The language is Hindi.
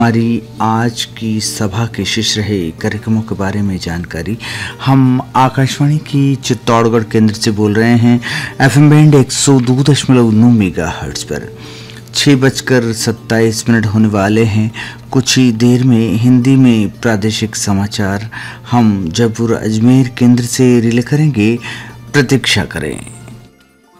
हमारी आज की सभा के शेष रहे कार्यक्रमों के बारे में जानकारी। हम आकाशवाणी की चित्तौड़गढ़ केंद्र से बोल रहे हैं। एफएम बैंड 102.9 मेगाहर्ट्ज पर 6:27 होने वाले हैं। कुछ ही देर में हिंदी में प्रादेशिक समाचार हम जयपुर अजमेर केंद्र से रिले करेंगे। प्रतीक्षा करें।